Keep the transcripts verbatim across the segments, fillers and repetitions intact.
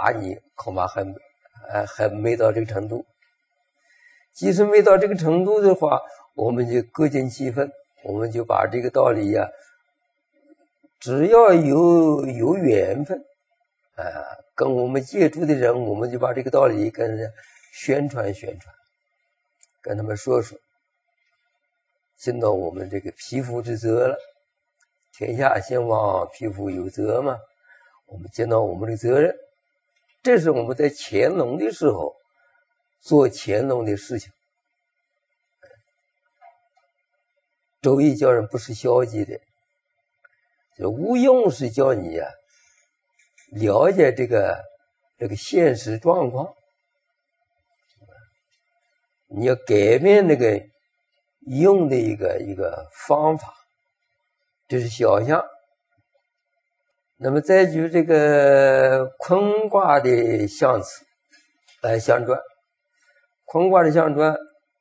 打你，恐怕还还还没到这个程度。即使没到这个程度的话，我们就各尽其分，我们就把这个道理呀、啊，只要有有缘分啊，跟我们接触的人，我们就把这个道理跟人宣传宣传，跟他们说说，尽到我们这个匹夫之责了。天下兴亡，匹夫有责嘛，我们尽到我们的责任。这是我们在乾隆的时候做乾隆的事情。周易教人不是消极的，就无用是叫你啊了解这个这个现实状况，你要改变那个用的一个一个方法，这是小象。那么再举这个坤卦的象辞来象传，坤卦的象传，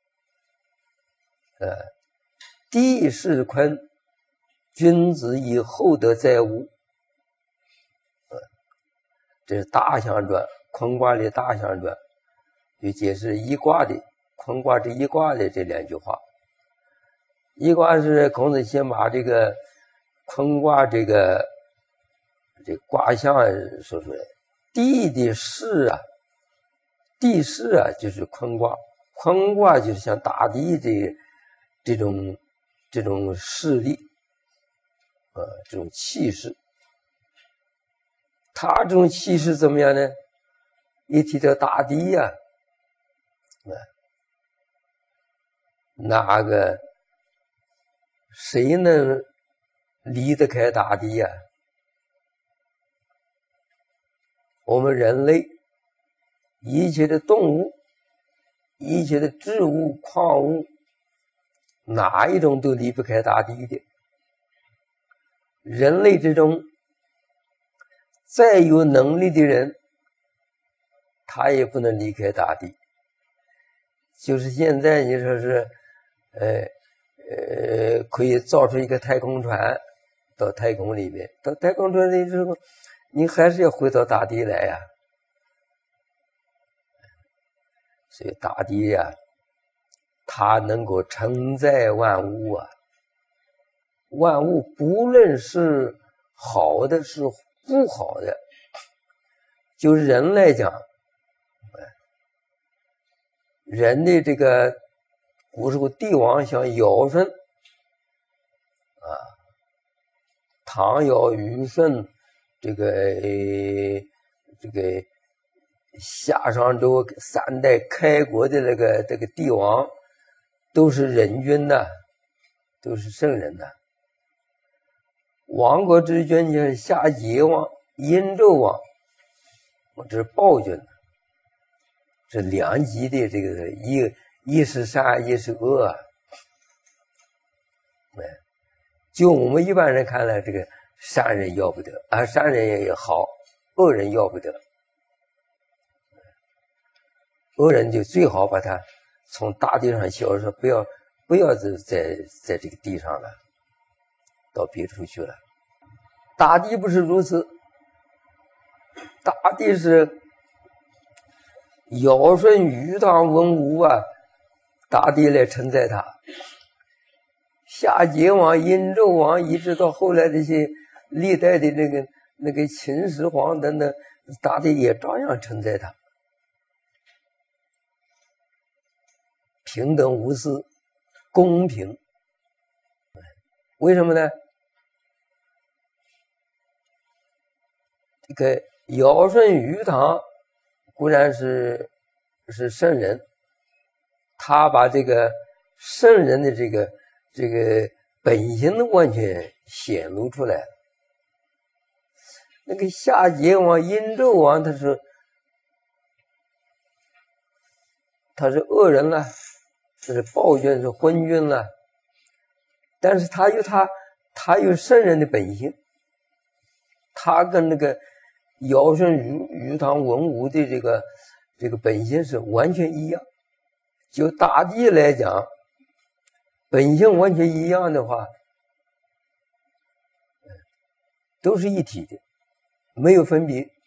呃，地势坤，君子以厚德载物。呃，这是大象传，坤卦的大象传，就解释一卦的坤卦这一卦的这两句话。一卦是孔子先把这个坤卦这个这卦象说出来，地的势啊，地势啊就是坤卦，坤卦就是像大地这这种这种势力，呃，这种气势。它这种气势怎么样呢？一提到大地呀、啊，呃，哪个谁能离得开大地呀、啊？我们人类一切的动物，一切的植物矿物，哪一种都离不开大地的。人类之中再有能力的人，他也不能离开大地。就是现在你说是呃呃可以造出一个太空船到太空里面，到太空船里之后你还是要回到大地来呀、啊。所以大地呀、啊，它能够承载万物啊。万物不论是好的是不好的，就人来讲，人的这个古时候帝王像尧舜啊，唐尧虞舜，这个这个夏商周三代开国的那个这个帝王，都是人君的，都是圣人的。亡国之君就是夏桀王、殷纣王，这是暴君，是两极的这个一一是善，一是恶啊。就我们一般人看来，这个善人要不得啊，善人也好，恶人要不得。恶人就最好把他从大地上消失，不要不要在在在这个地上了，到别处去了。大地不是如此，大地是尧舜禹汤文武啊，大地来承载它。夏桀王、殷纣王，一直到后来这些历代的那个那个秦始皇等等，大地也照样承载它。平等无私，公平。为什么呢？这个尧舜禹汤固然是是圣人，他把这个圣人的这个这个本性完全显露出来。那个夏桀王、殷纣王，他是他是恶人了，这是暴君，是昏君了。但是他有他他有圣人的本性，他跟那个尧舜禹禹汤文武的这个这个本性是完全一样。就大地来讲，本性完全一样的话，都是一体的，没有分别。